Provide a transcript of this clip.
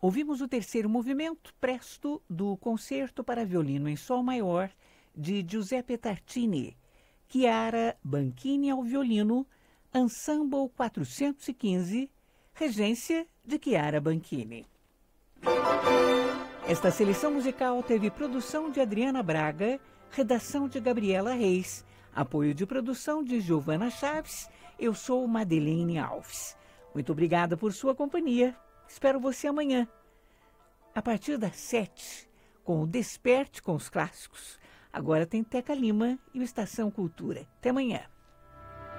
Ouvimos o terceiro movimento, Presto, do Concerto para Violino em Sol Maior, de Giuseppe Tartini. Chiara Banchini ao violino, Ensemble 415, regência de Chiara Banchini. Esta seleção musical teve produção de Adriana Braga, redação de Gabriela Reis, apoio de produção de Giovana Chaves. Eu sou Madeleine Alves. Muito obrigada por sua companhia. Espero você amanhã, a partir das 7, com o Desperte com os Clássicos. Agora tem Teca Lima e o Estação Cultura. Até amanhã.